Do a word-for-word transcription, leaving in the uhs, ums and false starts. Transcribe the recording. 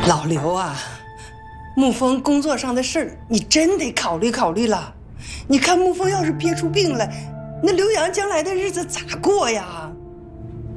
老刘啊，沐风工作上的事儿，你真得考虑考虑了。你看沐风要是憋出病来，那刘洋将来的日子咋过呀？